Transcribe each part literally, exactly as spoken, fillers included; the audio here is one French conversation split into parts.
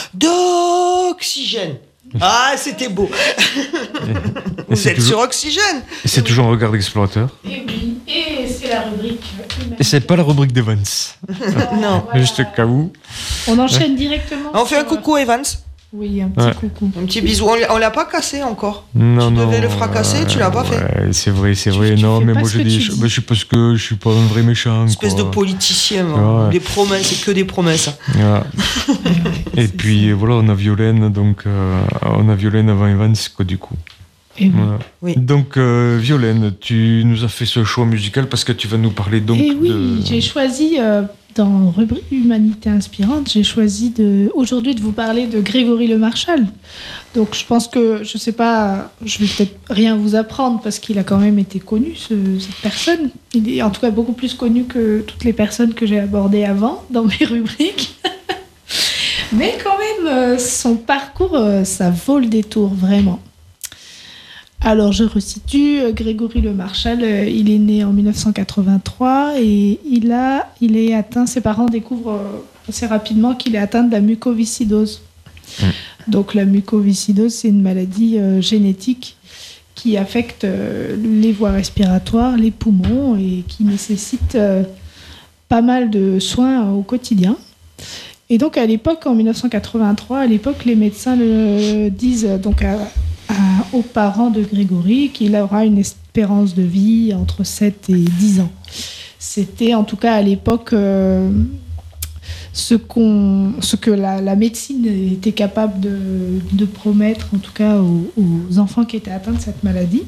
d'oxygène. Ah, c'était beau. Et, et Vous c'est êtes toujours, sur Oxygène. et c'est toujours un regard d'explorateur. Et oui, et c'est la rubrique humanitaire. Et c'est pas la rubrique d'Evans. Non. Voilà. Juste au cas où. On enchaîne directement. On fait un sur- coucou Evans. Oui, un petit Ouais. coucou. Un petit bisou. On l'a- on l'a pas cassé encore. Non, Tu non. devais le fracasser, tu l'as pas fait. Ouais, c'est vrai, c'est Tu- vrai. tu non, fais mais pas moi ce je que dis, tu je, dis. bah, je parce que je suis pas un vrai méchant. Espèce quoi. de politicien. hein. Ouais. Des promesses, c'est que des promesses. Voilà. Et puis voilà, on a Violaine, donc euh, on a Violaine avant Evans, quoi, du coup. Et oui. Voilà. Oui. Donc euh, Violaine, tu nous as fait ce choix musical parce que tu vas nous parler donc Et oui, de. j'ai choisi, euh, dans rubrique Humanité inspirante, j'ai choisi de, aujourd'hui de vous parler de Grégory Le Marchal. Donc je pense que, je sais pas, je vais peut-être rien vous apprendre parce qu'il a quand même été connu, ce- cette personne. Il est en tout cas beaucoup plus connu que toutes les personnes que j'ai abordées avant dans mes rubriques. Mais quand même, euh, son parcours, euh, ça vaut le détour, vraiment. Alors, je resitue, euh, Grégory Le Marchal, euh, il est né en dix-neuf cent quatre-vingt-trois et il, a, il est atteint, ses parents découvrent euh, assez rapidement qu'il est atteint de la mucoviscidose. Mm. Donc, la mucoviscidose, c'est une maladie euh, génétique qui affecte euh, les voies respiratoires, les poumons et qui nécessite euh, pas mal de soins euh, au quotidien. Et donc, à l'époque, en dix-neuf cent quatre-vingt-trois, à l'époque, les médecins le disent euh, donc à, à- aux parents de Grégory qu'il aura une espérance de vie entre sept et dix ans. C'était en tout cas à l'époque euh, ce, qu'on, ce que la, la médecine était capable de, de promettre, en tout cas aux, aux enfants qui étaient atteints de cette maladie.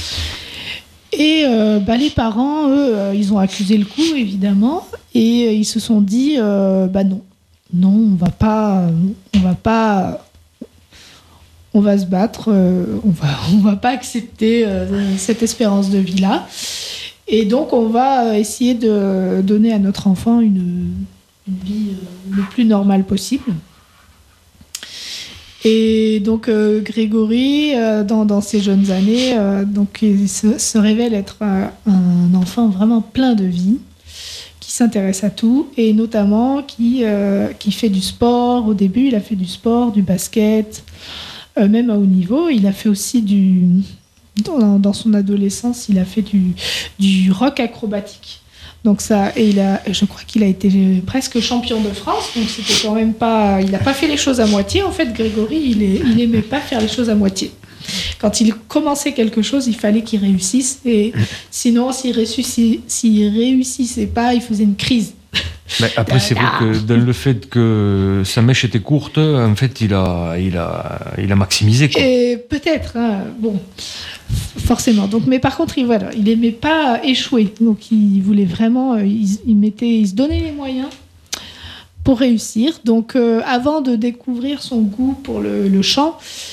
Et euh, bah, les parents, eux, euh, ils ont accusé le coup, évidemment, et euh, ils se sont dit, euh, bah non, non, on va pas, on va pas, on va se battre, euh, on va, on va pas accepter euh, cette espérance de vie-là. Et donc, on va essayer de donner à notre enfant une, une vie euh, le plus normale possible. Et donc, euh, Grégory, euh, dans, dans ses jeunes années, euh, donc, il se, se révèle être un, un enfant vraiment plein de vie, qui s'intéresse à tout, et notamment qui, euh, qui fait du sport. Au début, il a fait du sport, du basket, euh, même à haut niveau. Il a fait aussi du... Dans, dans son adolescence, il a fait du, du rock acrobatique. Donc ça, et il a, je crois qu'il a été presque champion de France, donc c'était quand même pas, il n'a pas fait les choses à moitié. En fait, Grégory, il, est, il aimait pas faire les choses à moitié. Quand il commençait quelque chose, il fallait qu'il réussisse, et sinon, s'il réussissait, s'il réussissait pas, il faisait une crise. Mais après, c'est vrai que dans le fait que sa mèche était courte, en fait, il a, il a, il a maximisé, quoi. Et peut-être, hein, bon, forcément. Donc, mais par contre, il voilà, il aimait pas échouer. Donc, il voulait vraiment, euh, il, il mettait, il se donnait les moyens pour réussir. Donc, euh, avant de découvrir son goût pour le, le chant,